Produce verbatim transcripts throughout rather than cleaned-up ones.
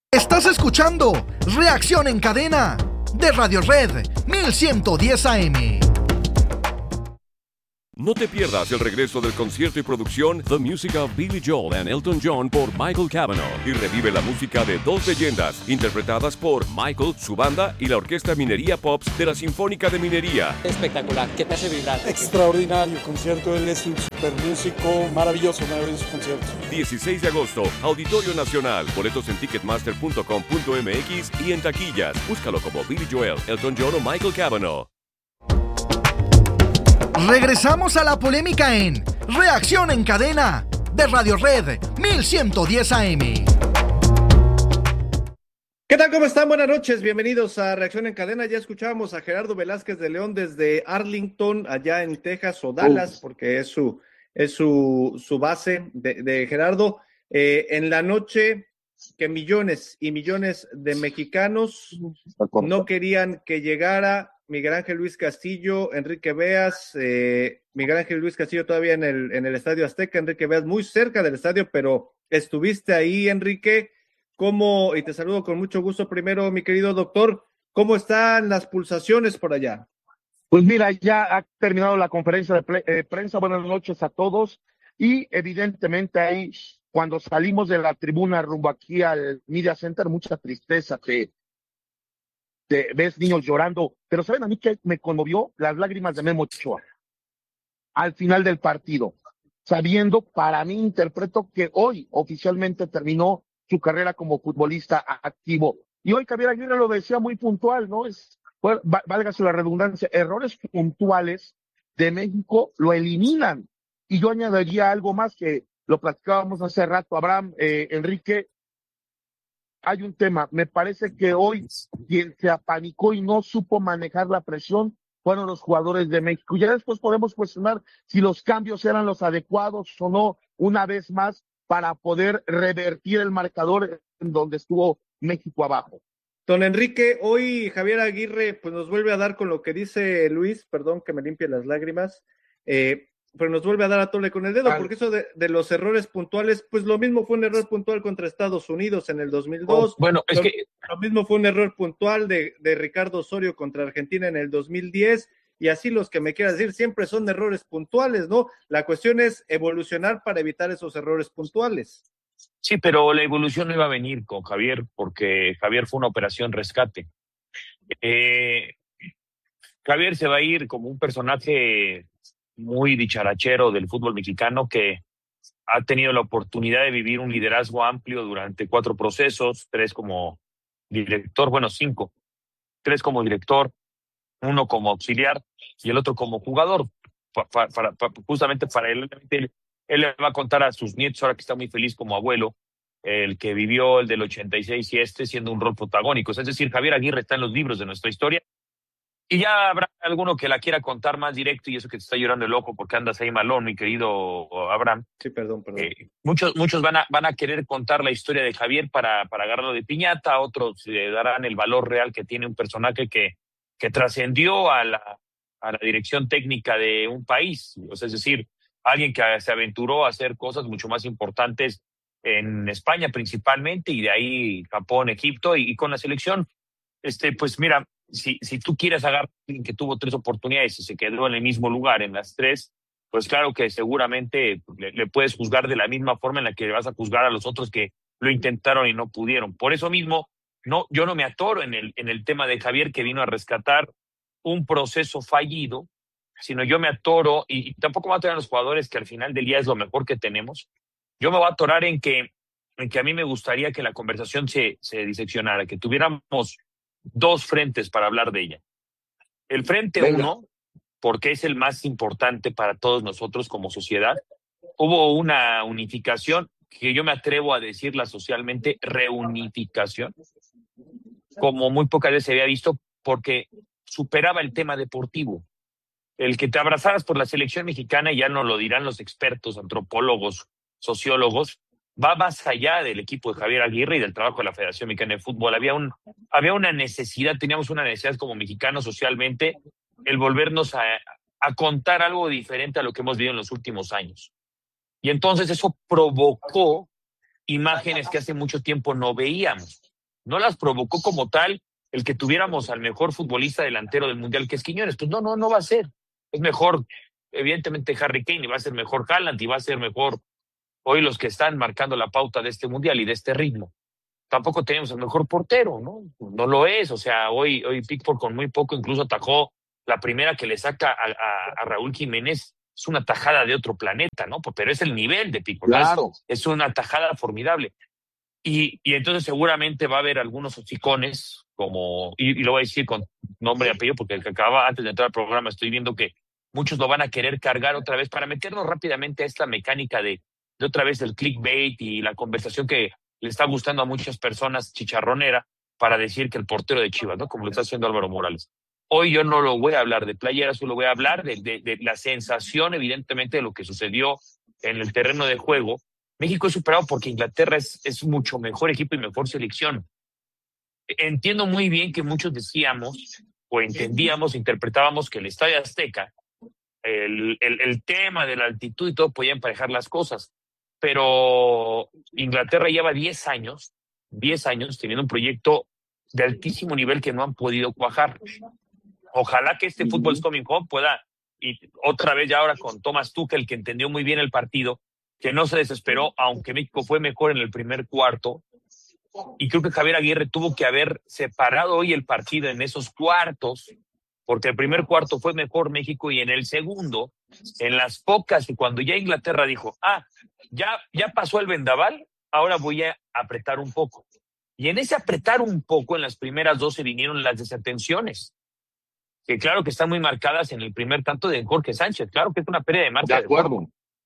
Estás escuchando Reacción en Cadena de Radio Red mil ciento diez A M. No te pierdas el regreso del concierto y producción The Music of Billy Joel and Elton John por Michael Cavanaugh y revive la música de dos leyendas interpretadas por Michael, su banda y la Orquesta Minería Pops de la Sinfónica de Minería. Espectacular, que te hace vibrar. Extraordinario concierto, él es un super músico, maravilloso, maravilloso concierto. dieciséis de agosto, Auditorio Nacional, boletos en ticketmaster punto com punto m x y en taquillas. Búscalo como Billy Joel, Elton John o Michael Cavanaugh. Regresamos a la polémica en Reacción en Cadena de Radio Red mil ciento diez A M. ¿Qué tal? ¿Cómo están? Buenas noches, bienvenidos a Reacción en Cadena. Ya escuchábamos a Gerardo Velázquez de León desde Arlington, allá en Texas o Dallas, Uf. porque es su, es su, su base de, de Gerardo. Eh, en la noche que millones y millones de mexicanos no querían que llegara Miguel Ángel Luis Castillo, Enrique Beas, eh, Miguel Ángel Luis Castillo todavía en el, en el Estadio Azteca, Enrique Beas muy cerca del estadio, pero estuviste ahí, Enrique. ¿Cómo? Y te saludo con mucho gusto primero, mi querido doctor. ¿Cómo están las pulsaciones por allá? Pues mira, ya ha terminado la conferencia de ple- eh, prensa. Buenas noches a todos. Y evidentemente ahí, cuando salimos de la tribuna rumbo aquí al Media Center, mucha tristeza. Te, te ves niños llorando. Pero ¿saben a mí qué me conmovió? Las lágrimas de Memo Ochoa al final del partido. Sabiendo, para mí, interpreto que hoy oficialmente terminó su carrera como futbolista activo. Y hoy Javier Aguirre lo decía muy puntual, ¿no? Es, bueno, válgase la redundancia, errores puntuales de México lo eliminan. Y yo añadiría algo más que lo platicábamos hace rato, Abraham, eh, Enrique. Hay un tema, me parece que hoy quien se apanicó y no supo manejar la presión fueron los jugadores de México. Ya después podemos cuestionar si los cambios eran los adecuados o no, una vez más, para poder revertir el marcador en donde estuvo México abajo. Don Enrique, hoy Javier Aguirre pues nos vuelve a dar con lo que dice Luis, perdón que me limpie las lágrimas, eh, pero nos vuelve a dar a tole con el dedo, porque eso de, de los errores puntuales, pues lo mismo fue un error puntual contra Estados Unidos en el dos mil dos, oh, bueno, es lo, que... lo mismo fue un error puntual de, de Ricardo Osorio contra Argentina en el dos mil diez, y así los que me quieran decir, siempre son errores puntuales, ¿no? La cuestión es evolucionar para evitar esos errores puntuales. Sí, pero la evolución no iba a venir con Javier, porque Javier fue una operación rescate. Eh, Javier se va a ir como un personaje muy dicharachero del fútbol mexicano que ha tenido la oportunidad de vivir un liderazgo amplio durante cuatro procesos, tres como director, bueno, cinco, tres como director, uno como auxiliar y el otro como jugador, para, para, para, justamente para él, él, él le va a contar a sus nietos, ahora que está muy feliz como abuelo, el que vivió el del ochenta y seis y este siendo un rol protagónico. Es decir, Javier Aguirre está en los libros de nuestra historia y ya habrá alguno que la quiera contar más directo y eso que te está llorando el ojo porque andas ahí malón, mi querido Abraham. Sí, perdón, perdón. Eh, muchos muchos van a, van a querer contar la historia de Javier para, para agarrarlo de piñata, otros le darán el valor real que tiene un personaje que que trascendió a la, a la dirección técnica de un país, o sea, es decir, alguien que se aventuró a hacer cosas mucho más importantes en España principalmente, y de ahí Japón, Egipto, y, y con la selección, este, pues mira, si, si tú quieres agarrar a alguien que tuvo tres oportunidades y se quedó en el mismo lugar en las tres, pues claro que seguramente le, le puedes juzgar de la misma forma en la que vas a juzgar a los otros que lo intentaron y no pudieron. Por eso mismo, No, yo no me atoro en el, en el tema de Javier, que vino a rescatar un proceso fallido, sino yo me atoro, y, y tampoco me voy a atorar en los jugadores, que al final del día es lo mejor que tenemos. Yo me voy a atorar en que, en que a mí me gustaría que la conversación se, se diseccionara, que tuviéramos dos frentes para hablar de ella. El frente Venga. uno, porque es el más importante para todos nosotros como sociedad, hubo una unificación, que yo me atrevo a decirla socialmente, reunificación, como muy pocas veces se había visto, porque superaba el tema deportivo. El que te abrazaras por la selección mexicana, ya no lo dirán los expertos, antropólogos, sociólogos, va más allá del equipo de Javier Aguirre y del trabajo de la Federación Mexicana de Fútbol. Había, un, había una necesidad, teníamos una necesidad como mexicanos socialmente, el volvernos a, a contar algo diferente a lo que hemos vivido en los últimos años. Y entonces eso provocó imágenes que hace mucho tiempo no veíamos. no las provocó como tal el que tuviéramos al mejor futbolista delantero del Mundial, que es Quiñones. Pues no, no, no va a ser. Es mejor, evidentemente, Harry Kane, y va a ser mejor Haaland, y va a ser mejor hoy los que están marcando la pauta de este Mundial y de este ritmo. Tampoco tenemos el mejor portero, ¿no? No lo es. O sea, hoy, hoy Pickford con muy poco incluso atajó la primera que le saca a, a, a Raúl Jiménez. Es una tajada de otro planeta, ¿no? Pero es el nivel de Pickford. Claro. Es, es una tajada formidable. Y, y entonces seguramente va a haber algunos hocicones, como, y, y lo voy a decir con nombre y apellido, porque el que acababa antes de entrar al programa estoy viendo que muchos lo van a querer cargar otra vez para meternos rápidamente a esta mecánica de, de otra vez el clickbait y la conversación que le está gustando a muchas personas chicharronera para decir que el portero de Chivas, ¿no? Como lo está haciendo Álvaro Morales. Hoy yo no lo voy a hablar de playera, solo voy a hablar de, de, de la sensación, evidentemente, de lo que sucedió en el terreno de juego. México es superado porque Inglaterra es, es mucho mejor equipo y mejor selección. Entiendo muy bien que muchos decíamos, o entendíamos, interpretábamos que el Estadio Azteca, el, el, el tema de la altitud y todo podía emparejar las cosas. Pero Inglaterra lleva diez años, diez años teniendo un proyecto de altísimo nivel que no han podido cuajar. Ojalá que este Football's Coming Home pueda, y otra vez ya ahora con Thomas Tuchel, que entendió muy bien el partido, que no se desesperó, aunque México fue mejor en el primer cuarto, y creo que Javier Aguirre tuvo que haber separado hoy el partido en esos cuartos, porque el primer cuarto fue mejor México, y en el segundo, en las pocas, y cuando ya Inglaterra dijo, ah, ya, ya pasó el vendaval, ahora voy a apretar un poco. Y en ese apretar un poco, en las primeras dos se vinieron las desatenciones, que claro que están muy marcadas en el primer tanto de Jorge Sánchez, claro que es una pérdida de marca. De acuerdo.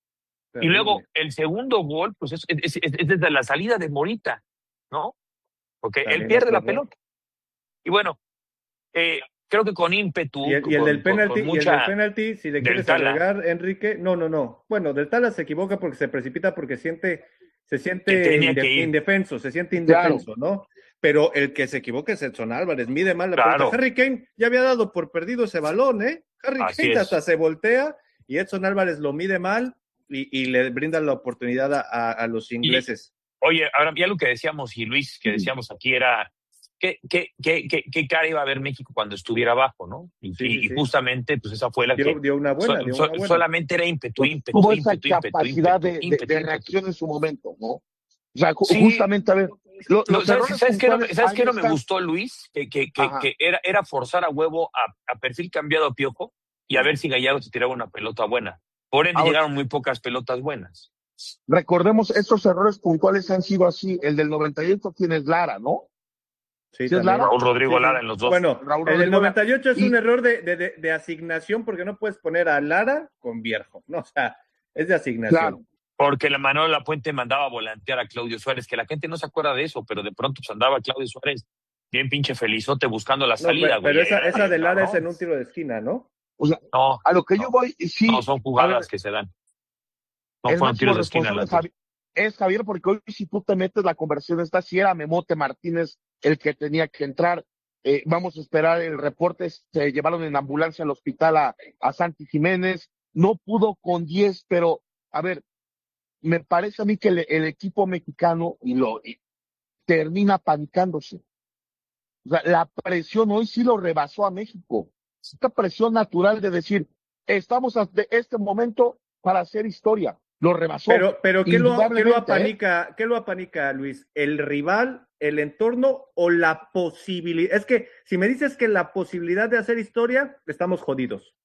Y luego el segundo gol, pues es, es, es, es desde la salida de Morita, ¿no? Porque también él pierde la pelota. Y bueno, eh, creo que con ímpetu. Y el, y el con, del penalti, con, con y el del penalti, si le quieres agregar, Enrique, no, no, no. Bueno, del Tala se equivoca porque se precipita, porque siente, se siente inde, indefenso, se siente indefenso, claro. ¿no? Pero el que se equivoca es Edson Álvarez, mide mal la claro. pelota. Harry Kane ya había dado por perdido ese balón, ¿eh? Harry Así Kane es. hasta se voltea y Edson Álvarez lo mide mal. Y, y le brindan la oportunidad a, a los ingleses. Y, oye, ahora ya lo que decíamos, y Luis, que decíamos aquí era, ¿qué, qué, qué, qué, qué cara iba a ver México cuando estuviera abajo, no? Y, sí, y, sí. y justamente, pues esa fue la dio, que... Dio una buena, so, dio so, una buena. Solamente era ímpetu, ímpetu, Tuvo ímpetu, esa ímpetu, capacidad ímpetu, de, ímpetu, de, de ímpetu. reacción en su momento, ¿no? O sea, sí. justamente, a ver... Lo, no, ¿Sabes, ¿sabes qué no, ¿sabes qué no me gustó, Luis? Que, que, que, que era, era forzar a huevo a, a perfil cambiado a Piojo y a ver si Gallardo se tiraba una pelota buena. Por ende, Ahora, llegaron muy pocas pelotas buenas. Recordemos, estos errores puntuales han sido así. El del noventa y ocho, ¿quién es Lara, no? Sí, ¿Sí es Lara? Raúl Rodrigo sí, Lara sí. en los dos. Bueno, Raúl el del noventa y ocho Lara. es un y... error de, de, de, de asignación porque no puedes poner a Lara con Vierjo, ¿no? O sea, es de asignación. Claro. Porque la Manuel Lapuente mandaba a volantear a Claudio Suárez, que la gente no se acuerda de eso, pero de pronto pues andaba Claudio Suárez bien pinche felizote buscando la salida, no, pero, güey. Pero esa, esa de Lara ¿no? es en un tiro de esquina, ¿no? O sea, no, a lo que no, yo voy, sí. No, son jugadas que se dan. No fueron tiros de esquina. Es Javier, es Javier, porque hoy si tú te metes la conversión esta, si era Memote Martínez el que tenía que entrar, eh, vamos a esperar el reporte, se llevaron en ambulancia al hospital a, a Santi Jiménez, no pudo con diez, pero, a ver, me parece a mí que el, el equipo mexicano y lo y termina panicándose. O sea, la presión hoy sí lo rebasó a México. Esta presión natural de decir, estamos de este momento para hacer historia. Lo rebasó. Pero, pero ¿qué, lo, ¿qué lo apanica, ¿eh? ¿Qué lo apanica, Luis? ¿El rival, el entorno o la posibilidad? Es que si me dices que la posibilidad de hacer historia, estamos jodidos.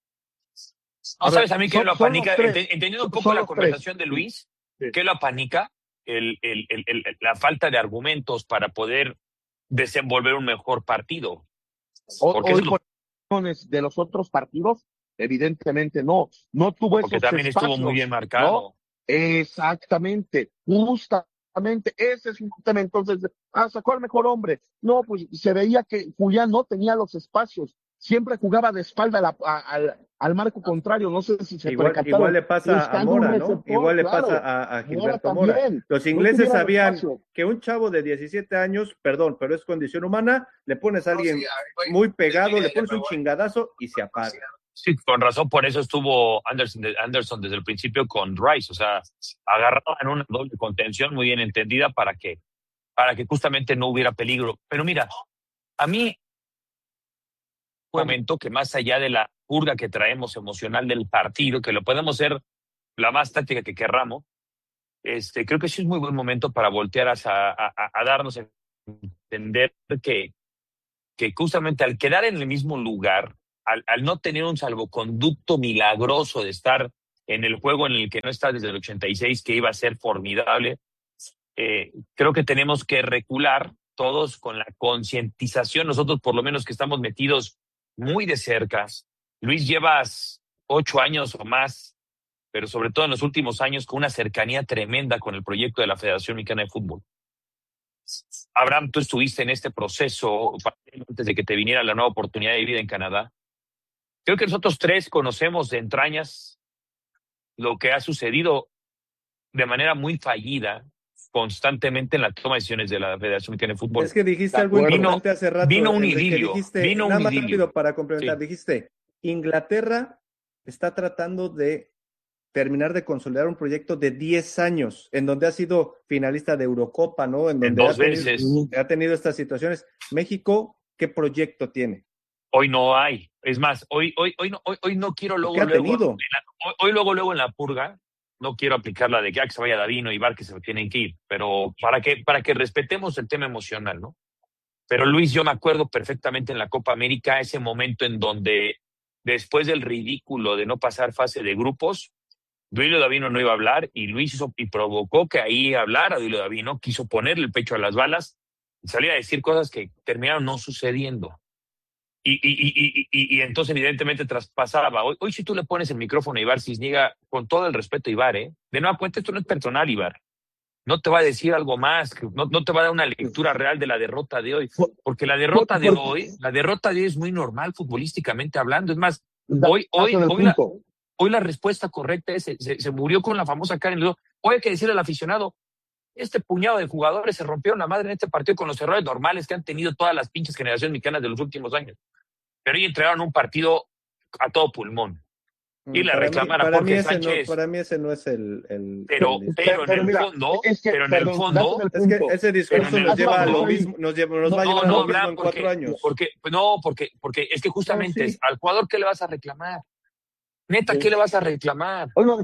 No, a ¿sabes ver, a mí qué lo apanica? Entendiendo un poco la conversación tres. de Luis, sí. ¿qué lo apanica? El, el, el, el, la falta de argumentos para poder desenvolver un mejor partido. Porque hoy lo... de los otros partidos, evidentemente no. No tuvo esos Porque también espacios, estuvo muy bien marcado. ¿no? Exactamente. Justamente. Ese es un tema. Entonces, ah, sacó al mejor hombre. No, pues se veía que Julián no tenía los espacios. Siempre jugaba de espalda a la, a, a, al marco contrario, no sé si se igual, igual le pasa a Mora, ¿no? Igual le claro. pasa a, a Gilberto Mora. Mora. Los ingleses no sabían que un chavo de diecisiete años, perdón, pero es condición humana, le pones a alguien muy pegado, le pones un chingadazo y se apaga. Sí, con razón, por eso estuvo Anderson, Anderson desde el principio con Rice, o sea, agarrado en una doble contención muy bien entendida para que para que justamente no hubiera peligro. Pero mira, a mí un momento que más allá de la purga que traemos emocional del partido, que lo podemos ser la más táctica que querramos, este, creo que sí es muy buen momento para voltear a, a, a darnos a entender que, que justamente al quedar en el mismo lugar, al, al no tener un salvoconducto milagroso de estar en el juego en el que no está desde el ochenta y seis, que iba a ser formidable, eh, creo que tenemos que recular todos con la concientización, nosotros por lo menos que estamos metidos muy de cerca. Luis, llevas ocho años o más, pero sobre todo en los últimos años con una cercanía tremenda con el proyecto de la Federación Mexicana de Fútbol. Abraham, tú estuviste en este proceso antes de que te viniera la nueva oportunidad de vida en Canadá. Creo que nosotros tres conocemos de entrañas lo que ha sucedido de manera muy fallida constantemente en la toma de decisiones de la Federación Mexicana de Fútbol. Es que dijiste algo importante hace rato. Vino un Enrique, idilio. Dijiste, vino nada un más idilio. rápido para complementar. Sí. Dijiste, Inglaterra está tratando de terminar de consolidar un proyecto de diez años, en donde ha sido finalista de Eurocopa, ¿no? En donde En dos ha tenido, veces. ha tenido estas situaciones. México, ¿qué proyecto tiene? Hoy no hay. Es más, hoy, hoy, hoy, no, hoy, hoy no quiero luego, ¿Qué ha luego tenido? en la- hoy, hoy luego, luego en la purga, no quiero aplicar la de que, ah, que se vaya Davino y Ibar, que se tienen que ir, pero para que, para que respetemos el tema emocional, ¿no? Pero Luis, yo me acuerdo perfectamente en la Copa América, ese momento en donde después del ridículo de no pasar fase de grupos, Duilio Davino no iba a hablar y Luis hizo y provocó que ahí hablara Duilio Davino, quiso ponerle el pecho a las balas y salía a decir cosas que terminaron no sucediendo. Y, y, y, y, y, y entonces evidentemente traspasaba. Hoy, hoy si tú le pones el micrófono a Ibar Cisniega, con todo el respeto a Ibar, ¿eh? De nueva cuenta esto no es personal, Ibar. No te va a decir algo más, no, no te va a dar una lectura real de la derrota de hoy. Porque la derrota de hoy, la derrota de hoy es muy normal futbolísticamente hablando. Es más, hoy, hoy, hoy, la, hoy la respuesta correcta es, se, se murió con la famosa Karen Ledo. Hoy hay que decirle al aficionado, este puñado de jugadores se rompieron la madre en este partido con los errores normales que han tenido todas las pinches generaciones mexicanas de los últimos años. Pero hoy entregaron un partido a todo pulmón. Y le reclamar a Jorge Sánchez. No, para mí ese no es el... el pero, el pero, pero en el fondo, es que, pero en perdón, el fondo... Es que ese discurso nos lleva a lo mismo, nos, lleva, nos no, va a llevar no, a lo mismo en porque, cuatro años. Porque, no, porque, porque es que justamente no, sí. es, al jugador, ¿qué le vas a reclamar? Neta, sí. ¿qué le vas a reclamar? Hoy no,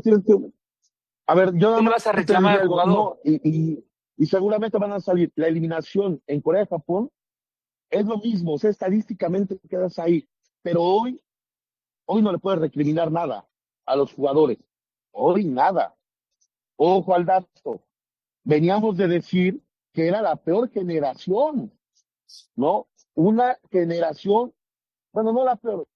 a ver, yo ¿Qué le vas a reclamar al jugador? No, y, y, y seguramente van a salir la eliminación en Corea y Japón. Es lo mismo, o sea, estadísticamente quedas ahí. Pero hoy, hoy no le puedes recriminar nada a los jugadores. Hoy nada. Ojo al dato. Veníamos de decir que era la peor generación, ¿no? Una generación, bueno, no la peor,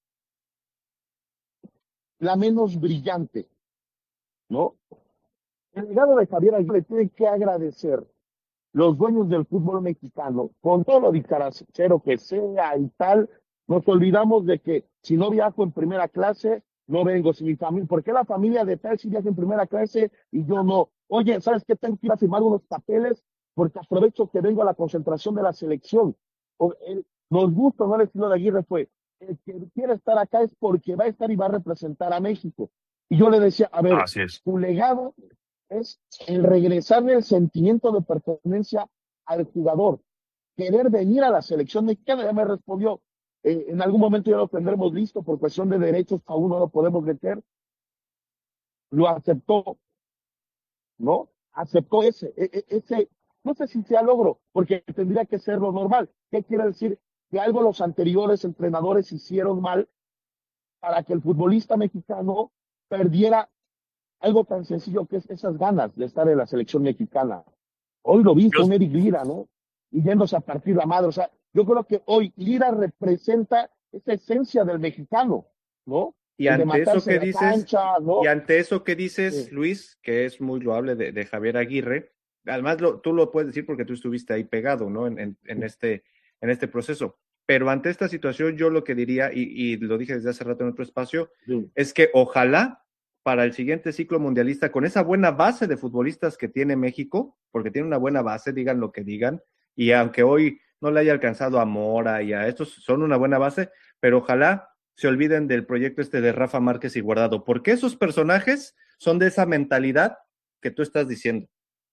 la menos brillante, ¿no? El legado de Javier Aguirre tiene que agradecer los dueños del fútbol mexicano, con todo lo dicharachero que sea y tal. Nos olvidamos de que si no viajo en primera clase, no vengo. Si mi familia, ¿por qué la familia de tal si viaja en primera clase y yo no? Oye, ¿sabes qué? Tengo que ir a firmar unos papeles porque aprovecho que vengo a la concentración de la selección. O el, nos gusta, ¿no? El estilo de Aguirre fue, el que quiere estar acá es porque va a estar y va a representar a México. Y yo le decía, a ver, tu legado es el regresarle el sentimiento de pertenencia al jugador, querer venir a la selección mexicana. Ya me respondió, Eh, en algún momento ya lo tendremos listo, por cuestión de derechos aún no lo podemos meter. Lo aceptó, ¿no? Aceptó ese, ese, no sé si sea logro, porque tendría que ser lo normal. ¿Qué quiere decir? Que algo los anteriores entrenadores hicieron mal para que el futbolista mexicano perdiera algo tan sencillo que es esas ganas de estar en la selección mexicana. Hoy lo vi con Eric Lira, ¿no? Y yéndose a partir la madre, o sea, yo creo que hoy Lira representa esa esencia del mexicano, ¿no? Y ante eso que dices, cancha, ¿no? y ante eso que dices, sí. Luis, que es muy loable de, de Javier Aguirre, además lo, tú lo puedes decir porque tú estuviste ahí pegado, ¿no? En, en, en, este, en este proceso. Pero ante esta situación, yo lo que diría, y, y lo dije desde hace rato en otro espacio, sí. es que ojalá para el siguiente ciclo mundialista, con esa buena base de futbolistas que tiene México, porque tiene una buena base, digan lo que digan, y aunque hoy no le haya alcanzado a Mora y a estos, son una buena base, pero ojalá se olviden del proyecto este de Rafa Márquez y Guardado, porque esos personajes son de esa mentalidad que tú estás diciendo.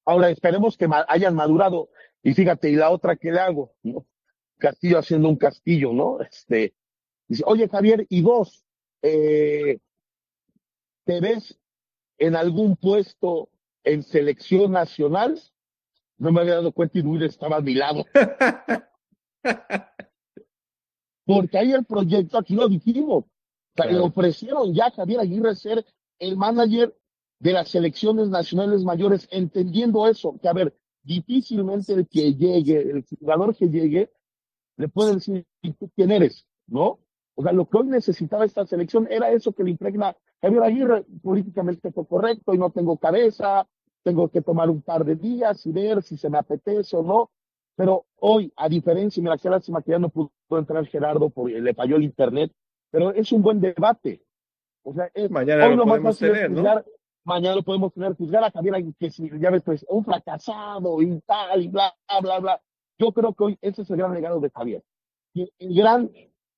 Ahora esperemos que ma- hayan madurado. Y fíjate, y la otra que le hago, ¿no? Castillo haciendo un castillo, ¿no? Este, dice, oye Javier, y vos, eh, ¿te ves en algún puesto en selección nacional? No me había dado cuenta y Luis estaba a mi lado. Porque ahí el proyecto, aquí lo dijimos, o sea, Claro. le ofrecieron ya a Javier Aguirre ser el manager de las selecciones nacionales mayores, entendiendo eso, que a ver, difícilmente el que llegue, el jugador que llegue, le puede decir, ¿y tú quién eres? ¿No? O sea, lo que hoy necesitaba esta selección era eso que le impregna Javier Aguirre, políticamente fue correcto y no tengo cabeza, tengo que tomar un par de días y ver si se me apetece o no. Pero hoy, a diferencia, mira, qué lástima que ya no pudo entrar Gerardo porque le falló el internet, pero es un buen debate. O sea, es, Mañana hoy lo lo más podemos fácil es tener, ¿no? juzgar, mañana lo podemos tener, juzgar a Javier Aguirre, que si ya ves, pues, un fracasado y tal, y bla, bla, bla, bla. Yo creo que hoy ese es el gran legado de Javier. Y el gran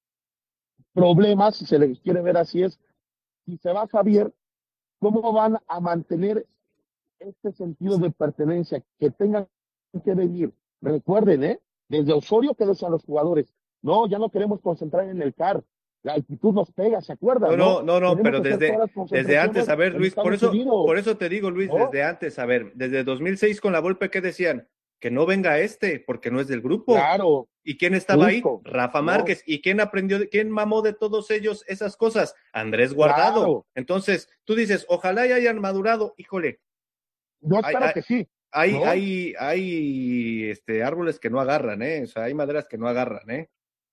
problema, si se le quiere ver así, es si se va Javier, ¿cómo van a mantener este sentido de pertenencia? Que tengan que venir. Recuerden, ¿eh? Desde Osorio que decían los jugadores, no, ya no queremos concentrar en el C A R. La altitud nos pega, ¿se acuerdan? No, no, no, no, Queremos pero hacer desde, todas las desde concentraciones antes, a ver, en Luis, por Estados eso, Unidos, por eso te digo, Luis, ¿no? desde antes, a ver, desde dos mil seis con la Volpe, ¿qué decían? Que no venga este, porque no es del grupo. Claro, ¿Y quién estaba justo, ahí? Rafa ¿no? Márquez. ¿Y quién aprendió, de- quién mamó de todos ellos esas cosas? Andrés Guardado. Claro. Entonces, tú dices, ojalá ya hayan madurado. Híjole, Yo Ay, espero ay, que sí, hay, ¿no? hay, hay este, árboles que no agarran, ¿eh? O sea, hay maderas que no agarran, ¿eh?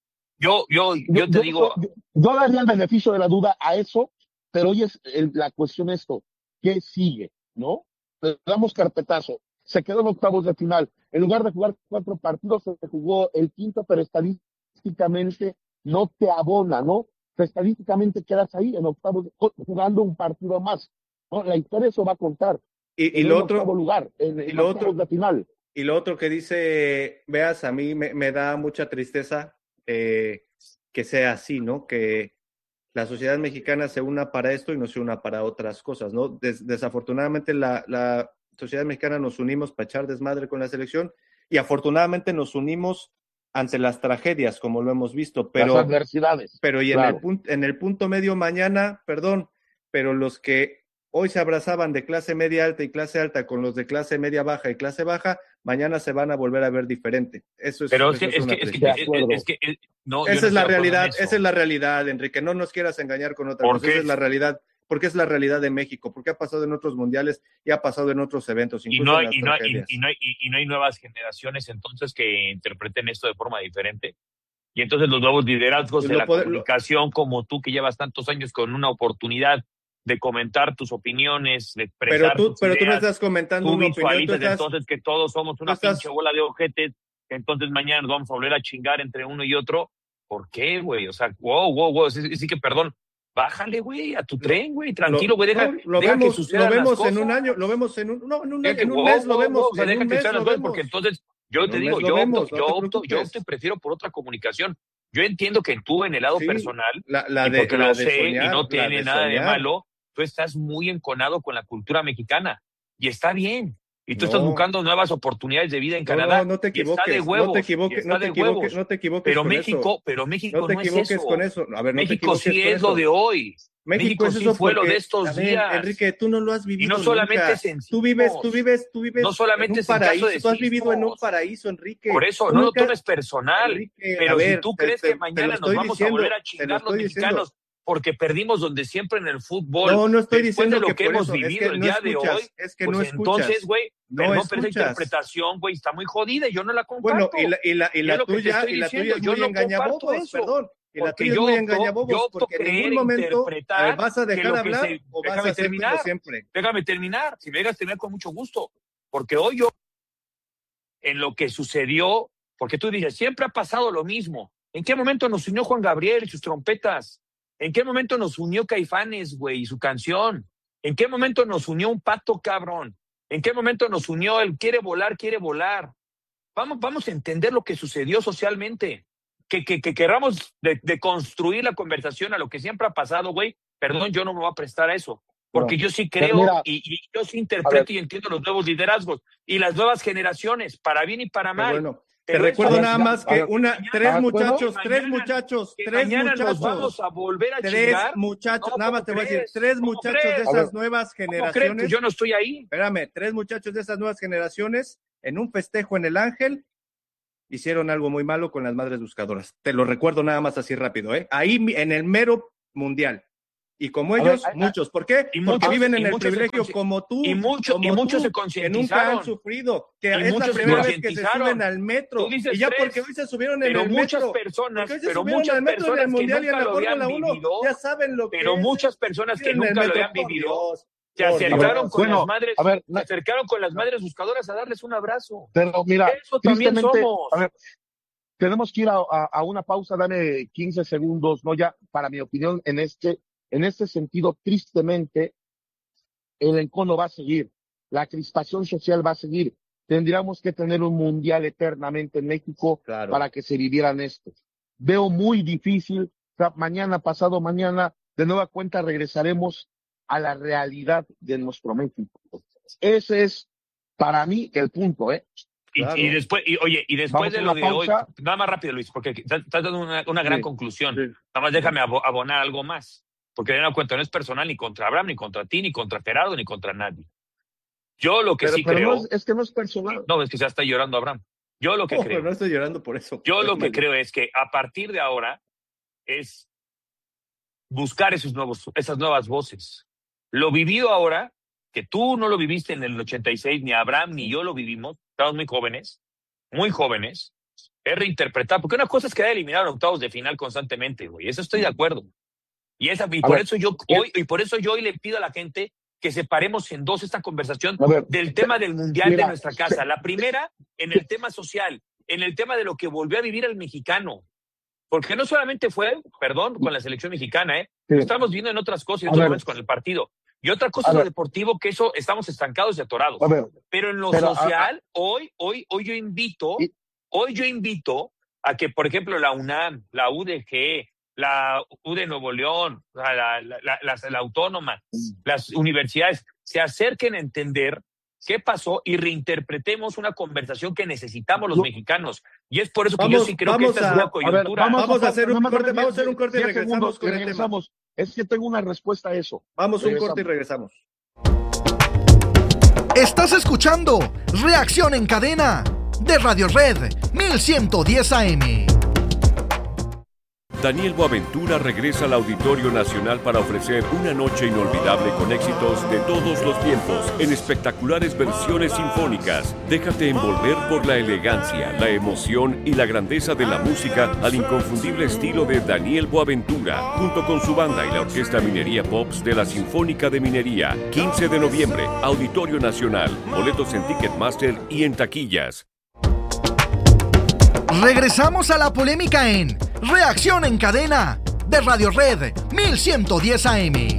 Yo, yo, Yo, yo te yo, digo, yo, yo daría el beneficio de la duda a eso, pero hoy es el- la cuestión esto, ¿qué sigue? ¿No? Le damos carpetazo. Se quedó en octavos de final. En lugar de jugar cuatro partidos, se jugó el quinto, pero estadísticamente no te abona, ¿no? Pero estadísticamente quedas ahí en octavos, jugando un partido más, ¿no? La historia eso va a contar. Y, y Quedó lo en octavo otro, lugar, en, y en lo octavos otro, de final. y lo otro que dice, veas, a mí me, me da mucha tristeza eh, que sea así, ¿no? Que la sociedad mexicana se una para esto y no se una para otras cosas, ¿no? Des, desafortunadamente la, la sociedad mexicana nos unimos para echar desmadre con la selección y afortunadamente nos unimos ante las tragedias, como lo hemos visto, pero, las adversidades. pero y en, Claro. el punto, en el punto medio mañana, perdón, pero los que hoy se abrazaban de clase media alta y clase alta con los de clase media baja y clase baja, mañana se van a volver a ver diferente. Eso es, pero eso es que, es es una que, es que, De es, acuerdo. es que, es- no, yo esa no es la estoy de acuerdo en realidad, eso. esa es la realidad, Enrique. No nos quieras engañar con otra ¿Por cosa. qué? Esa es la realidad, porque es la realidad de México, porque ha pasado en otros mundiales y ha pasado en otros eventos, Y incluso no, en las y, no, y, tragedias. y no, y, y no hay nuevas generaciones entonces que interpreten esto de forma diferente. Y entonces los nuevos liderazgos Pues de lo la puede- lo- comunicación, como tú que llevas tantos años con una oportunidad de comentar tus opiniones, de pero expresar tú, tus pero tú no ideas, estás comentando tú una opinión, tú visualizas estás, entonces que todos somos una estás- pinche bola de ojetes, que entonces mañana nos vamos a volver a chingar entre uno y otro. ¿Por qué, güey? O sea, wow, wow, wow. Sí, sí que, perdón, bájale, güey, a tu tren, güey, tranquilo, lo, güey, deja, no, lo deja que vemos, sucedan lo las vemos en un cosas. año, lo vemos en un, no, en un, Deja que- en un wow, mes lo wow, vemos, wow, o sea, en deja un que mes sucedan lo las cosas, vemos. porque entonces yo En te un digo, mes lo yo vemos, opto, no yo te opto, yo preocupes. opto y prefiero por otra comunicación. Yo entiendo que tú en el lado Sí, personal, la, la y de, porque la lo de sé soñar, y no la tiene de nada de soñar. malo, tú estás muy enconado con la cultura mexicana y está bien. Y tú No. estás buscando nuevas oportunidades de vida en No, Canadá. no, no te y está de equivoques, huevos, no te y equivoques, está no te de equivoques, huevos. no te equivoques Pero con México, eso. pero México No te no es equivoques eso. con eso. A ver, no te México equivoques sí con es lo eso. de hoy. México, México es sí eso fue lo porque, de estos a ver, días. Enrique, tú no lo has vivido Y no solamente nunca. es en Tú vives, sismos. tú vives, tú vives No solamente en un es en caso paraíso. de Tú has vivido en un sismos. paraíso, Enrique. Por eso, Tú no lo nunca- tomes personal. Enrique, Pero a ver, si tú te- crees te- que te lo mañana nos estoy vamos diciendo, a volver a te lo chingar los estoy diciendo. mexicanos porque perdimos donde siempre en el fútbol, No, no estoy después diciendo de lo que que, por hemos eso, es vivido que el no día de escuchas, hoy, es que pues no entonces, escuchas. güey, No perdón, pero esa escuchas. interpretación, güey, está muy jodida y yo no la comparto. Bueno, y la, y la, y Y la es lo que te tuya, estoy y la diciendo, tuya es yo muy no comparto engañabobos, eso. perdón. Y la Porque tuya es yo muy opto- engañabobos, yo opto porque en creer ningún e momento interpretar eh, vas a que dejar lo que hablar se- o vas déjame a hacer como terminar. siempre. Déjame terminar. Si me dejas terminar con mucho gusto. Porque hoy yo, en lo que sucedió, porque tú dices, siempre ha pasado lo mismo. ¿En qué momento nos unió Juan Gabriel y sus trompetas? ¿En qué momento nos unió Caifanes, güey, y su canción? ¿En qué momento nos unió un pato, cabrón? ¿En qué momento nos unió el quiere volar, quiere volar? Vamos, vamos a entender lo que sucedió socialmente. Que, que, que queramos de, de construir la conversación a lo que siempre ha pasado, güey. Perdón, yo no me voy a prestar a eso. porque No. yo sí Pero creo mira, y, y yo sí a ver, interpreto y entiendo los nuevos liderazgos y las nuevas generaciones, para bien y para Qué mal. bueno. Te Pero eso recuerdo ver, nada no más a que ver, una, mañana- tres ¿de acuerdo? muchachos, que tres mañana- muchachos, que tres mañana nos muchachos, vamos a volver a tres chingar. muchachos, No, nada más ¿cómo te voy a decir, crees? tres ¿Cómo muchachos de crees? A ver, esas nuevas ¿Cómo crees? generaciones, Pues yo no estoy ahí. espérame, tres muchachos de esas nuevas generaciones en un festejo en el Ángel hicieron algo muy malo con las madres buscadoras. Te lo recuerdo nada más así rápido, ¿eh? Ahí mi- en el mero mundial. Y como A ver, ellos, a- a- muchos. ¿Por qué? Y Porque muchos- viven en y el muchos se privilegio consci- como tú, y mucho- como y muchos tú, se que nunca han concientizaron. sufrido, que Y es la muchos se primera vez que se concientizaron. suben al metro. Tú dices Y ya tres, porque hoy se subieron en pero el muchas metro. personas, Porque hoy se pero subieron muchas al metro en personas el que Mundial y en nunca la lo habían Fórmula uno. vivido, Ya saben lo que pero es. muchas personas que En el nunca lo metro, habían por vivido, Dios, se por acercaron Dios. con Bueno, las madres, a ver, se na- acercaron con las madres buscadoras a darles un abrazo. pero mira, Eso también tristemente, somos. a ver, tenemos que ir a, a- a una pausa, dame quince segundos, ¿no? Ya, para mi opinión, en este, en este sentido, tristemente, el encono va a seguir, la crispación social va a seguir. Tendríamos que tener un mundial eternamente en México Claro. para que se vivieran esto. Veo muy difícil, o sea, mañana, pasado mañana, de nueva cuenta regresaremos a la realidad de nuestro México. Ese es, para mí, el punto, ¿eh? Y, Claro. y después, y, oye, y después Vamos de a lo una de hoy, pausa. nada más rápido, Luis, porque estás estás dando una, una gran Sí, conclusión. sí. Nada más déjame abo- abonar algo más, porque de una cuenta no es personal ni contra Abraham, ni contra ti, ni contra Gerardo, ni contra nadie. Yo lo que Pero, sí pero creo, no es, es que no es personal. no, es que ya está llorando Abraham. Yo lo que Oh, creo, pero no estoy llorando por eso. yo lo que Cálmate. creo es que a partir de ahora es buscar esos nuevos, esas nuevas voces. Lo vivido ahora, que tú no lo viviste en el ochenta y seis, ni Abraham ni yo lo vivimos, estamos muy jóvenes, muy jóvenes, es reinterpretar, porque una cosa es quedar eliminado en octavos de final constantemente, güey, eso estoy de acuerdo. Y, esa, y A por ver, eso yo ¿qué? hoy, y por eso yo hoy le pido a la gente que separemos en dos esta conversación A ver, del tema del mundial mira, de nuestra casa. La primera, en el tema social, en el tema de lo que volvió a vivir el mexicano. Porque no solamente fue, perdón, con la selección mexicana, ¿eh? sí. Lo estamos viendo en otras cosas, en A otros ver. momentos con el partido. Y otra cosa A es lo ver. deportivo, que eso estamos estancados y atorados. A ver, Pero en lo Pero, a- social, hoy, hoy, hoy yo invito, Y- hoy yo invito a que, por ejemplo, la UNAM, la U D G, la U de Nuevo León, la, la, la, la, la- la Autónoma, las universidades, se acerquen a entender qué pasó y reinterpretemos una conversación que necesitamos los Yo- mexicanos. Y es por eso que Vamos- yo sí creo que vamos esta es a- una a ver, coyuntura. vamos, Vamos a hacer un nada más corte, dame vamos a hacer un diez- corte y diez regresamos segundos, con y el tema. regresamos. Es que tengo una respuesta a eso. Vamos a un Regresamos. corte y regresamos. Estás escuchando Reacción en Cadena de Radio Red mil ciento diez A M. Daniel Boaventura regresa al Auditorio Nacional para ofrecer una noche inolvidable con éxitos de todos los tiempos en espectaculares versiones sinfónicas. Déjate envolver por la elegancia, la emoción y la grandeza de la música al inconfundible estilo de Daniel Boaventura, junto con su banda y la Orquesta Minería Pops de la Sinfónica de Minería. quince de noviembre, Auditorio Nacional. Boletos en Ticketmaster y en taquillas. Regresamos a la polémica en Reacción en Cadena de Radio Red mil ciento diez A M.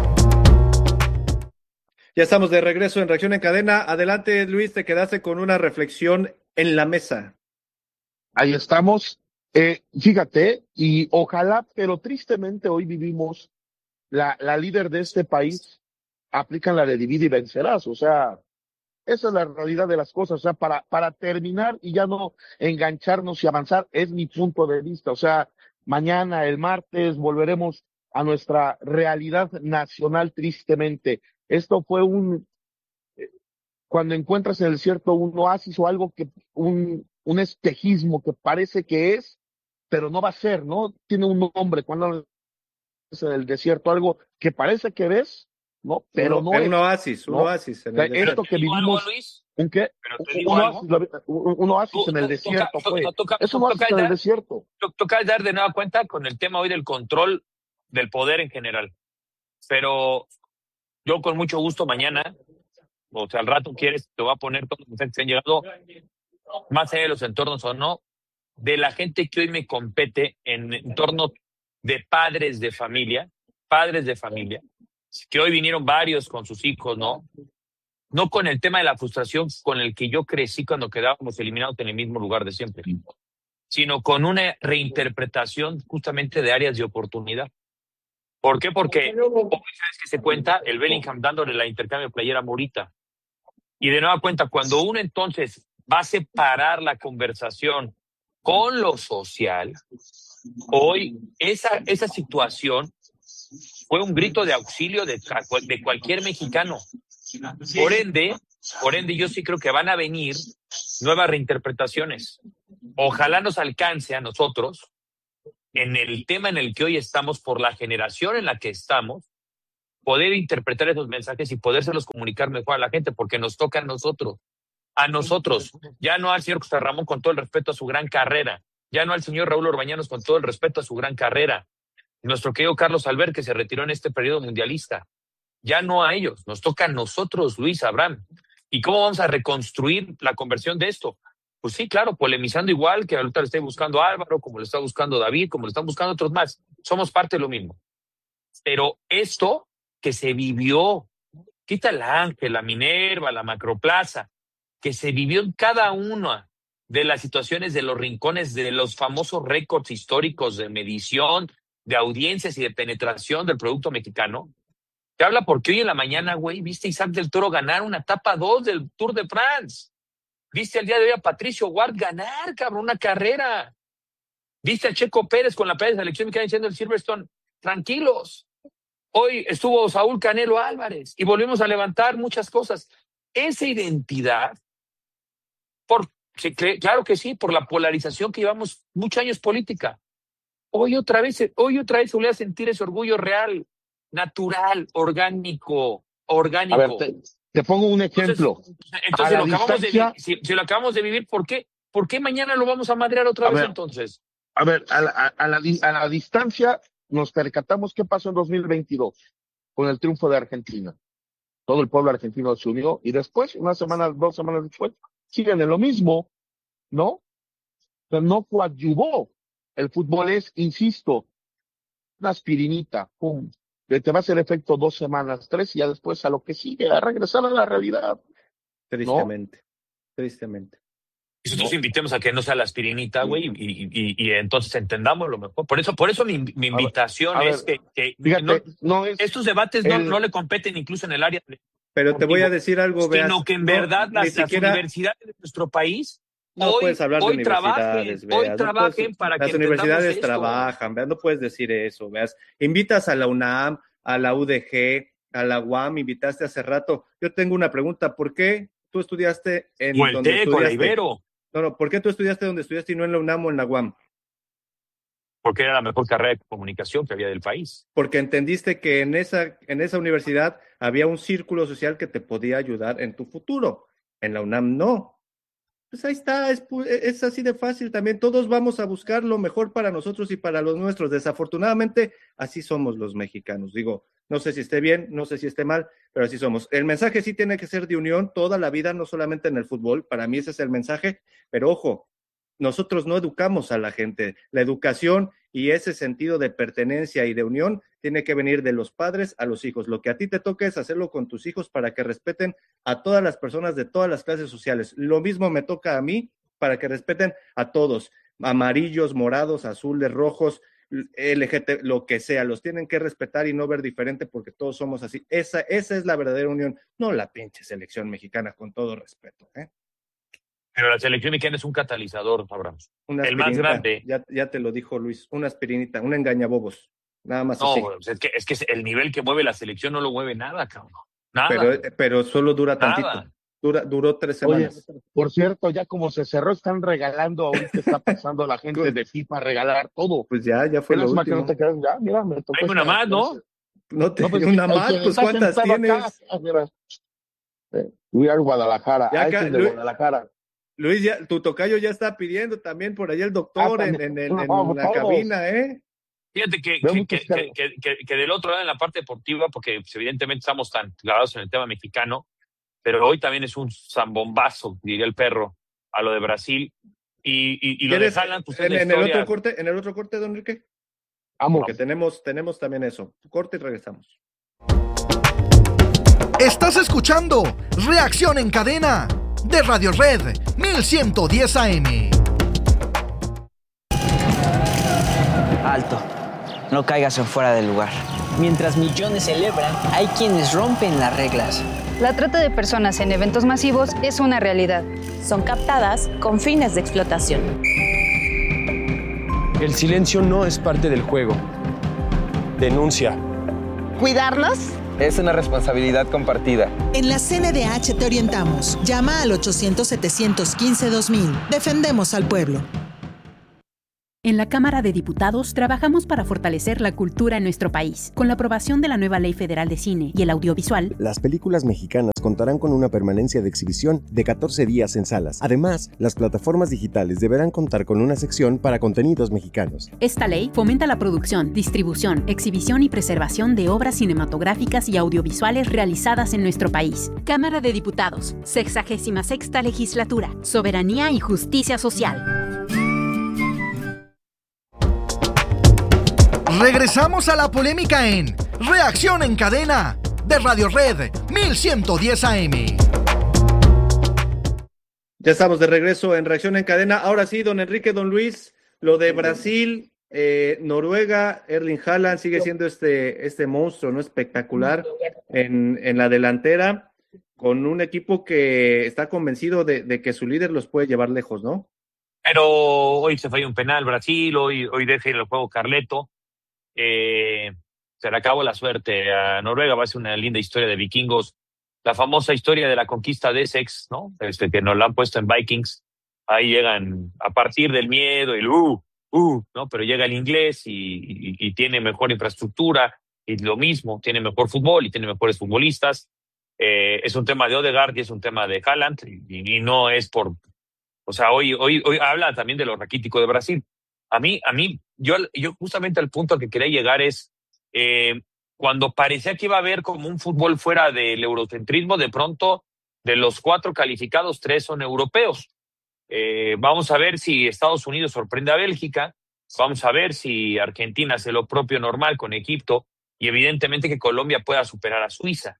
Ya estamos de regreso en Reacción en Cadena. Adelante, Luis, te quedaste con una reflexión en la mesa. Ahí estamos. Eh, fíjate, y ojalá, pero tristemente hoy vivimos, la, la líder de este país aplican la de divide y vencerás. O sea, esa es la realidad de las cosas. O sea, para, para terminar y ya no engancharnos y avanzar, es mi punto de vista. O sea, mañana, el martes, volveremos a nuestra realidad nacional tristemente. Esto fue un, eh, cuando encuentras en el desierto un oasis o algo que, un, un espejismo que parece que es, pero no va a ser, ¿no? Tiene un nombre. Cuando es en el desierto algo que parece que ves, ¿no? Pero un, no un es. oasis, un ¿no? oasis. En O sea, el desierto. esto que ¿Te digo algo, vivimos, Luis? ¿un qué? Pero te Un, digo un algo. oasis, un, un oasis Tú- en el tú- desierto toca- fue. toca- toca- Es un toca oasis en dar- el desierto. to- Toca dar de nueva cuenta con el tema hoy del control del poder en general. Pero yo con mucho gusto mañana, o sea, al rato quieres, te voy a poner todos los mensajes que han llegado, más allá de los entornos o no, de la gente que hoy me compete en entornos de padres de familia, padres de familia, que hoy vinieron varios con sus hijos, ¿no? No con el tema de la frustración con el que yo crecí cuando quedábamos eliminados en el mismo lugar de siempre, sino con una reinterpretación justamente de áreas de oportunidad. ¿Por qué? Porque hoy, ¿sabes qué se cuenta? El Bellingham dándole la intercambio de playera a Morita. Y de nueva cuenta, cuando uno entonces va a separar la conversación con lo social, hoy esa, esa situación fue un grito de auxilio de, de cualquier mexicano. Por ende, por ende, yo sí creo que van a venir nuevas reinterpretaciones. Ojalá nos alcance a nosotros, en el tema en el que hoy estamos, por la generación en la que estamos, poder interpretar esos mensajes y podérselos comunicar mejor a la gente, porque nos toca a nosotros. A nosotros, ya no al señor José Ramón, con todo el respeto a su gran carrera, ya no al señor Raúl Orbañanos, con todo el respeto a su gran carrera, nuestro querido Carlos Albert, que se retiró en este periodo mundialista, ya no a ellos, nos toca a nosotros, Luis, Abraham. ¿Y cómo vamos a reconstruir la conversión de esto? Pues sí, claro, polemizando igual que ahorita le esté buscando Álvaro, como le está buscando David, como le están buscando otros más. Somos parte de lo mismo. Pero esto que se vivió, quita el Ángel, la Minerva, la Macroplaza, que se vivió en cada una de las situaciones de los rincones, de los famosos récords históricos de medición, de audiencias y de penetración del producto mexicano, te habla porque hoy en la mañana, güey, viste a Isaac del Toro ganar una etapa dos del Tour de France. Viste el día de hoy a Patricio Ward ganar, cabrón, una carrera. Viste a Checo Pérez con la pelea de selección mexicana diciendo el Silverstone, tranquilos. Hoy estuvo Saúl Canelo Álvarez y volvimos a levantar muchas cosas. Esa identidad, por, claro que sí, por la polarización que llevamos muchos años política. Hoy otra vez, hoy otra vez se volvió a sentir ese orgullo real, natural, orgánico, orgánico. A ver, te, te pongo un ejemplo. Entonces, entonces lo acabamos de, si, si lo acabamos de vivir, ¿por qué? ¿Por qué mañana lo vamos a madrear otra a vez ver, entonces? A ver, a la, a, la, a la distancia nos percatamos qué pasó en dos mil veintidós con el triunfo de Argentina. Todo el pueblo argentino se unió y después, unas semanas, dos semanas después, siguen en lo mismo, ¿no? Pero no coadyuvó. El fútbol es, insisto, una aspirinita, pum, te va a hacer efecto dos semanas, tres, y ya después a lo que sigue, a regresar a la realidad. Tristemente, ¿no? Tristemente. Nosotros ¿no? invitemos a que no sea la aspirinita, güey, y, y, y, y entonces entendamos lo mejor. Por eso, por eso mi, mi invitación ver, es ver, que, que fíjate, no, no es estos debates el, no, no le competen incluso en el área. De, pero te voy a decir algo, sino veas, que en no, verdad las, siquiera, las universidades de nuestro país no hoy, puedes hablar hoy de trabajen, universidades, hoy veas, trabajen no puedes, para las que universidades esto. trabajan, veas, no puedes decir eso, veas. Invitas a la UNAM, a la U D G, a la U A M, invitaste hace rato. Yo tengo una pregunta, ¿por qué tú estudiaste en o el donde TEC, estudiaste? O la Ibero. No, no, ¿por qué tú estudiaste donde estudiaste y no en la UNAM o en la U A M? Porque era la mejor carrera de comunicación que había del país. Porque entendiste que en esa, en esa universidad había un círculo social que te podía ayudar en tu futuro. En la UNAM no. Pues ahí está, es, es así de fácil también. Todos vamos a buscar lo mejor para nosotros y para los nuestros. Desafortunadamente, así somos los mexicanos. Digo, no sé si esté bien, no sé si esté mal, pero así somos. El mensaje sí tiene que ser de unión toda la vida, no solamente en el fútbol. Para mí ese es el mensaje, pero ojo, nosotros no educamos a la gente. La educación y ese sentido de pertenencia y de unión tiene que venir de los padres a los hijos. Lo que a ti te toca es hacerlo con tus hijos para que respeten a todas las personas de todas las clases sociales. Lo mismo me toca a mí para que respeten a todos, amarillos, morados, azules, rojos, L G T B, lo que sea, los tienen que respetar y no ver diferente porque todos somos así. Esa, esa es la verdadera unión, no la pinche selección mexicana, con todo respeto, ¿eh? Pero la selección mexicana es un catalizador, Abraham. El más grande. Ya, ya te lo dijo Luis, una aspirinita, una engañabobos. Nada más no, así. Pues es que, es que el nivel que mueve la selección no lo mueve nada, cabrón. Nada. Pero, pero solo dura tantito. Nada. Dura, duró tres semanas. Oye, por cierto, ya como se cerró, están regalando, ahorita está pasando la gente de FIFA a regalar todo. Pues ya, ya fue lo último. Que no te quedas, ya, mira, me tocó. Hay una más, ¿no? No te no, pues, una más, pues ¿cuántas tienes? Acá, mira. Eh, Luis Guadalajara, ya acá, de Luis, Guadalajara. Luis, ya, tu tocayo ya está pidiendo también por allá el doctor ah, en, en, en, no, en la cabina, ¿eh? Fíjate que, que, que, que, que, que, que del otro lado, en la parte deportiva, porque pues, evidentemente estamos tan clavados en el tema mexicano, pero hoy también es un zambombazo, diría el perro, a lo de Brasil. Y, y, y lo de Haaland, pues, en, en, el otro corte, en el otro corte, don Enrique. Vamos. Porque tenemos, tenemos también eso. Corte y regresamos. Estás escuchando Reacción en Cadena de Radio Red mil ciento diez A M. Alto. no caigas en fuera del lugar. Mientras millones celebran, hay quienes rompen las reglas. La trata de personas en eventos masivos es una realidad. Son captadas con fines de explotación. El silencio no es parte del juego. Denuncia. Cuidarnos es una responsabilidad compartida. En la C N D H te orientamos. Llama al ochocientos, setecientos quince, dos mil. Defendemos al pueblo. En la Cámara de Diputados trabajamos para fortalecer la cultura en nuestro país. Con la aprobación de la nueva Ley Federal de Cine y el Audiovisual, las películas mexicanas contarán con una permanencia de exhibición de catorce días en salas. Además, las plataformas digitales deberán contar con una sección para contenidos mexicanos. Esta ley fomenta la producción, distribución, exhibición y preservación de obras cinematográficas y audiovisuales realizadas en nuestro país. Cámara de Diputados, sexagésima sexta Legislatura, Soberanía y Justicia Social. Regresamos a la polémica en Reacción en Cadena de Radio Red mil ciento diez A M. Ya estamos de regreso en Reacción en Cadena. Ahora sí, don Enrique, don Luis, lo de Brasil, eh, Noruega, Erling Haaland sigue siendo este, este monstruo, ¿no? Espectacular en, en la delantera, con un equipo que está convencido de, de que su líder los puede llevar lejos, ¿no? Pero hoy se falló un penal Brasil, hoy, hoy deja ir el juego Carleto. Eh, se le acabó la suerte a Noruega. Va a ser una linda historia de vikingos, la famosa historia de la conquista de Essex, ¿no? Este, que nos la han puesto en Vikings. Ahí llegan a partir del miedo y el uh, uh, ¿no? Pero llega el inglés y, y, y tiene mejor infraestructura y lo mismo, tiene mejor fútbol y tiene mejores futbolistas. Eh, es un tema de Odegaard y es un tema de Haaland y, y no es por, o sea, hoy, hoy, hoy habla también de lo raquítico de Brasil. A mí, a mí, yo, yo justamente al punto al que quería llegar es eh, cuando parecía que iba a haber como un fútbol fuera del eurocentrismo, de pronto de los cuatro calificados, tres son europeos. Eh, vamos a ver si Estados Unidos sorprende a Bélgica, vamos a ver si Argentina hace lo propio normal con Egipto y evidentemente que Colombia pueda superar a Suiza.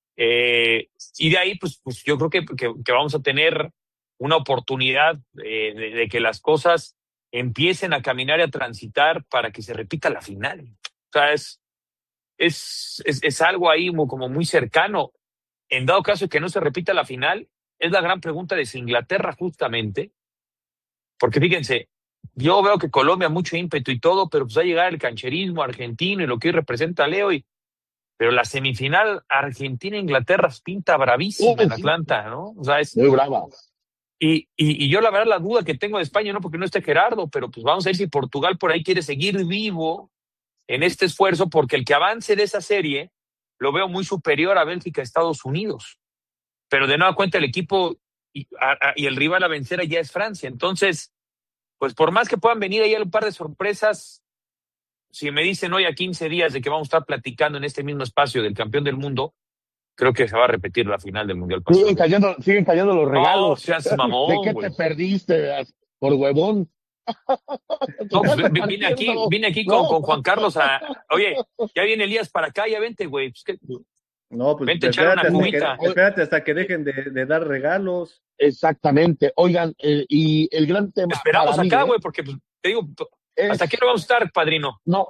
Eh, y de ahí, pues, pues yo creo que, que, que vamos a tener una oportunidad eh, de, de que las cosas empiecen a caminar y a transitar para que se repita la final. O sea, es, es, es, es algo ahí como muy cercano. En dado caso de que no se repita la final, es la gran pregunta de si Inglaterra justamente, porque fíjense, yo veo que Colombia mucho ímpetu y todo, pero pues va a llegar el cancherismo argentino y lo que hoy representa Leo, y, pero la semifinal Argentina-Inglaterra pinta bravísima uh, en Atlanta, ¿no? O sea, es muy brava. Y, y, y yo la verdad la duda que tengo de España, no porque no esté Gerardo, pero pues vamos a ver si Portugal por ahí quiere seguir vivo en este esfuerzo, porque el que avance de esa serie lo veo muy superior a Bélgica, Estados Unidos. Pero de nueva cuenta el equipo y, a, a, y el rival a vencer allá es Francia. Entonces, pues por más que puedan venir ahí un par de sorpresas, si me dicen hoy a quince días de que vamos a estar platicando en este mismo espacio del campeón del mundo, creo que se va a repetir la final del Mundial pasado. Siguen cayendo, siguen cayendo los regalos. No, seas mamón, ¿de qué güey? te perdiste por huevón? No, pues, vine aquí, vine aquí con, no. con Juan Carlos a... Oye, ya viene Elías para acá, ya vente, güey. Pues, ¿qué? No, pues vente a echar una cubita. Que, espérate hasta que dejen de, de dar regalos. Exactamente. Oigan, eh, y el gran tema... Esperamos para acá, mí, güey, porque pues, te digo, es... ¿hasta qué hora vamos a estar, padrino? No,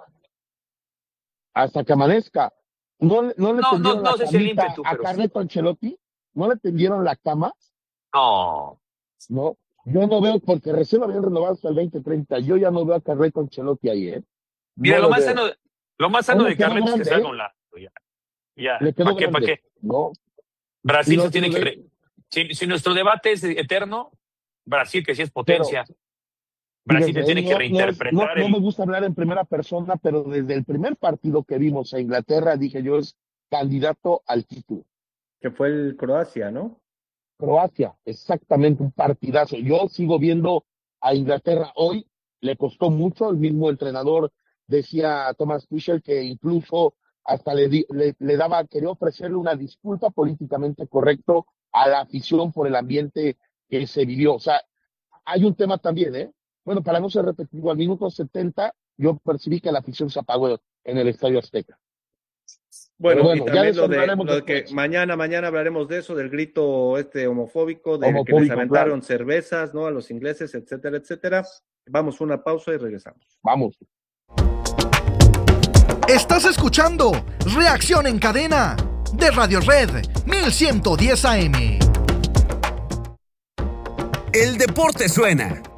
hasta que amanezca. ¿No, no le no, tendieron no, no la sé si el camita ímpetu, a pero... Carleto Ancelotti? ¿No le tendieron la cama? No. No, yo no veo, porque recién lo habían renovado hasta el veinte treinta. Yo ya no veo a Carleto Ancelotti ahí, ¿eh? Mira, no lo, lo más veo. sano, lo más sano No, de Carleto es que se haga ¿eh? un lado. Ya. ya. Le quedó ¿Para qué? ¿Para qué? No. Brasil no se tiene que... ve... Re... Si, si nuestro debate es eterno, Brasil, que sí es potencia... Pero... Brasil Fíjate, se tiene no, que reinterpretar. No, no, el... no me gusta hablar en primera persona, pero desde el primer partido que vimos a Inglaterra, dije yo, es candidato al título. Que fue el Croacia, ¿no? Croacia, exactamente, un partidazo. Yo sigo viendo a Inglaterra hoy, le costó mucho, el mismo entrenador decía a Thomas Tuchel que incluso hasta le, di, le, le daba, quería ofrecerle una disculpa políticamente correcto a la afición por el ambiente que se vivió. O sea, hay un tema también, ¿eh? Bueno, para no ser repetitivo, al minuto setenta yo percibí que la afición se apagó en el Estadio Azteca. Bueno, bueno y también lo de, lo de que mañana, mañana hablaremos de eso, del grito este homofóbico, de homofóbico, que les aventaron claro. cervezas, ¿no? A los ingleses, etcétera, etcétera. Vamos a una pausa y regresamos. Vamos. Estás escuchando Reacción en Cadena de Radio Red mil ciento diez A M. El deporte suena.